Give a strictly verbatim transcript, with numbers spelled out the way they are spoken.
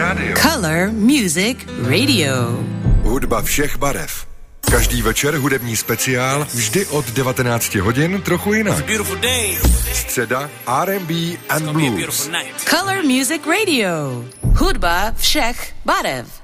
rádio. Color Music Radio. Hudba všech barev. Každý večer hudební speciál, vždy od devatenácti hodin, trochu jinak. Středa R and B and Blues. Color Music Radio. Hudba všech barev.